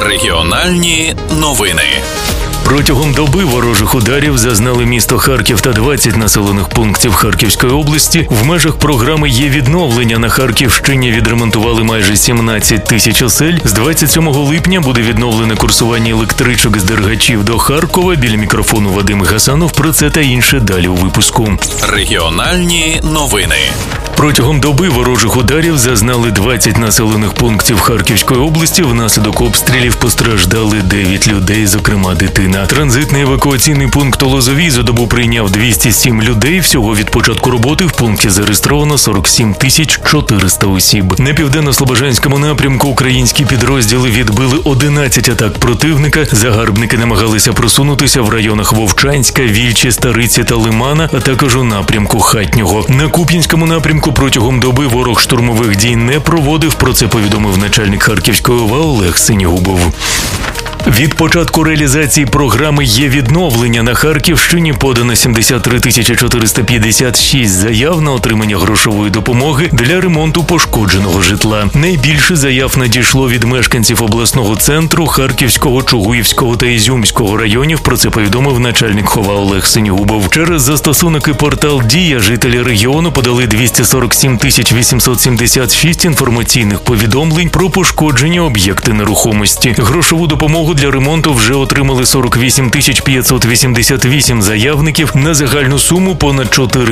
Регіональні новини. Протягом доби ворожих ударів зазнали місто Харків та 20 населених пунктів Харківської області. В межах програми «Є відновлення» на Харківщині відремонтували майже 17 тисяч осель. З 27 липня буде відновлене курсування електричок з Дергачів до Харкова. Біля мікрофону Вадим Гасанов. Про це та інше далі у випуску. Регіональні новини. Протягом доби ворожих ударів зазнали 20 населених пунктів Харківської області. Внаслідок обстрілів постраждали 9 людей, зокрема дитина. Транзитний евакуаційний пункт у Лозовій за добу прийняв 207 людей. Всього від початку роботи в пункті зареєстровано 47 400 осіб. На південно-слобожанському напрямку українські підрозділи відбили 11 атак противника. Загарбники намагалися просунутися в районах Вовчанська, Вільчі, Стариці та Лимана, а також у напрямку Хатнього. На Куп'янському напрямку протягом доби ворог штурмових дій не проводив. Про це повідомив начальник Харківської ОВА Олег Синігубов. Від початку реалізації програми «Є відновлення» на Харківщині подано 73 456 заяв на отримання грошової допомоги для ремонту пошкодженого житла. Найбільше заяв надійшло від мешканців обласного центру, Харківського, Чугуївського та Ізюмського районів. Про це повідомив начальник ХОВА Олег Синігубов. Через застосунок і портал «Дія» жителі регіону подали 247 876 інформаційних повідомлень про пошкодження об'єкти нерухомості. Грошову допомогу для ремонту вже отримали 48 588 заявників на загальну суму понад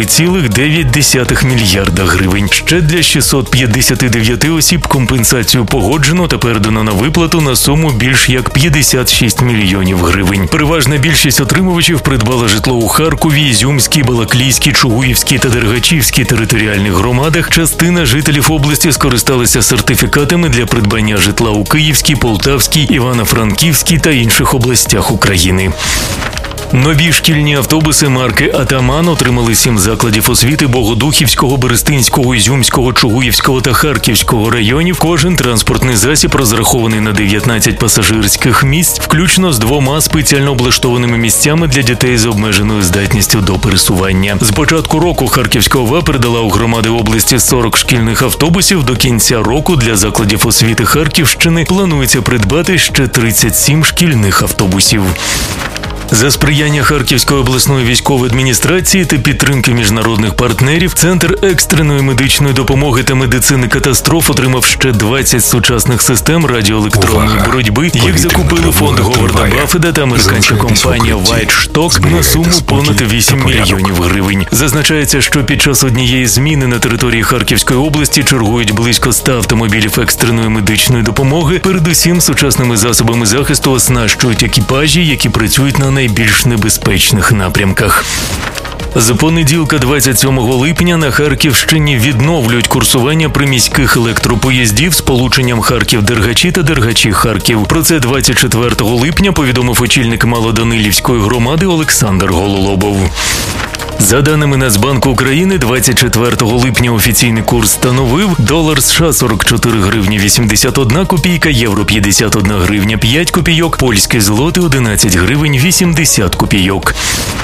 4,9 мільярда гривень. Ще для 659 осіб компенсацію погоджено та передано на виплату на суму більш як 56 мільйонів гривень. Переважна більшість отримувачів придбала житло у Харкові, Ізюмській, Балаклійській, Чугуївській та Дергачівській територіальних громадах. Частина жителів області скористалися сертифікатами для придбання житла у Київській, Полтавській, Івано-Франківській та інших областях України. Нові шкільні автобуси марки «Атаман» отримали 7 закладів освіти Богодухівського, Берестинського, Ізюмського, Чугуївського та Харківського районів. Кожен транспортний засіб розрахований на 19 пасажирських місць, включно з 2 спеціально облаштованими місцями для дітей з обмеженою здатністю до пересування. З початку року Харківська ОВА передала у громади області 40 шкільних автобусів. До кінця року для закладів освіти Харківщини планується придбати ще 37 шкільних автобусів. За сприяння Харківської обласної військової адміністрації та підтримки міжнародних партнерів, Центр екстреної медичної допомоги та медицини катастроф отримав ще 20 сучасних систем радіоелектронної боротьби. Їх закупили фонд Говарда Баффета та американська компанія White Stock на суму понад 8 мільйонів гривень. Зазначається, що під час однієї зміни на території Харківської області чергують близько 100 автомобілів екстреної медичної допомоги. Передусім, сучасними засобами захисту оснащують екіпажі, які працюють на найбільш небезпечних напрямках. З понеділка 27 липня на Харківщині відновлюють курсування приміських електропоїздів з полученням Харків-Дергачі та Дергачі-Харків. Про це 24 липня повідомив очільник Малоданилівської громади Олександр Гололобов. За даними Нацбанку України, 24 липня офіційний курс становив долар США 44 гривні 81 копійка, євро 51 гривня 5 копійок, польський злоти 11 гривень 80 копійок.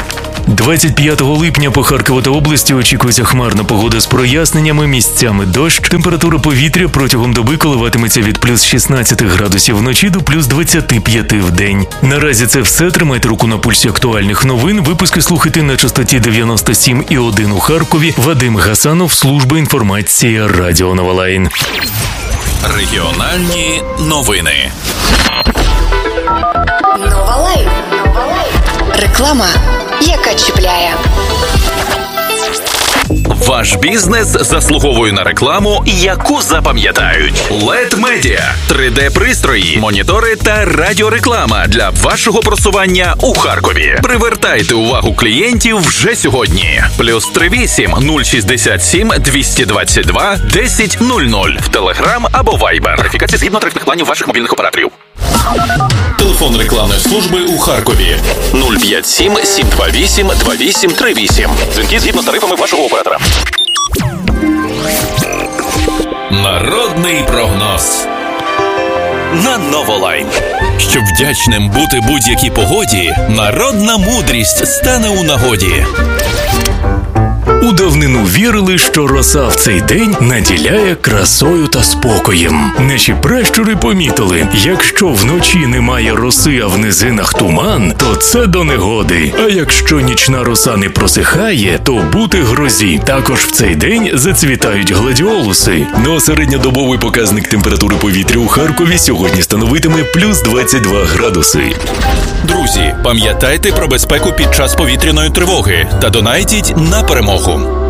25 липня по Харкову та області очікується хмарна погода з проясненнями, місцями дощ. Температура повітря протягом доби коливатиметься від плюс 16 градусів вночі до плюс 25 в день. Наразі це все. Тримайте руку на пульсі актуальних новин. Випуски слухайте на частоті 97,1 у Харкові. Вадим Гасанов, служба інформації Радіо Новолайн. Регіональні новини. Новолайн. Реклама, яка чіпляє. Ваш бізнес заслуговує на рекламу, яку запам'ятають. LED Media – 3D-пристрої, монітори та радіореклама для вашого просування у Харкові. Привертайте увагу клієнтів вже сьогодні. +38 067 222 1000 в Telegram або Viber. Верифікація згідно тарифних планів ваших мобільних операторів. Телефон рекламної служби у Харкові 057 728 2838. Дзвінки згідно з тарифами вашого оператора. Народний прогноз на Новолайн. Щоб вдячним бути будь-якій погоді, народна мудрість стане у нагоді. У давнину вірили, що роса в цей день наділяє красою та спокоєм. Наші пращури помітили, якщо вночі немає роси, а в низинах туман, то це до негоди. А якщо нічна роса не просихає, то бути грозі. Також в цей день зацвітають гладіолуси. Ну а середньодобовий показник температури повітря у Харкові сьогодні становитиме плюс 22 градуси. Друзі, пам'ятайте про безпеку під час повітряної тривоги та донайтіть на перемогу.